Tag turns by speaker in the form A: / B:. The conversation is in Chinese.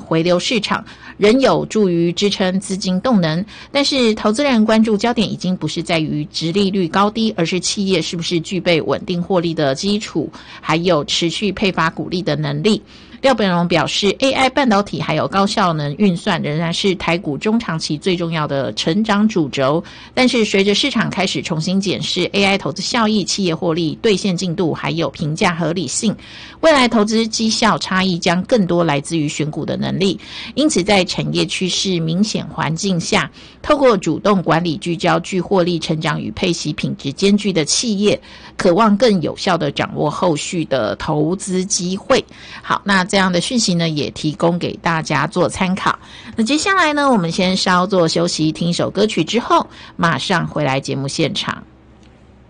A: 回流市场，仍有助于支撑资金动能。但是投资人关注焦点已经不是在于殖利率高低，而是企业是不是具备稳定获利的基础，还有持续配发股利的能力。廖本荣表示 AI 半导体还有高效能运算仍然是台股中长期最重要的成长主轴，但是随着市场开始重新检视 AI 投资效益、企业获利、兑现进度还有评价合理性，未来投资绩效差异将更多来自于选股的能力。因此在产业趋势明显环境下，透过主动管理聚焦具获利成长与配息品质兼具的企业，渴望更有效地掌握后续的投资机会。好，那这样的讯息呢，也提供给大家做参考。那接下来呢，我们先稍作休息，听一首歌曲之后，马上回来节目现场。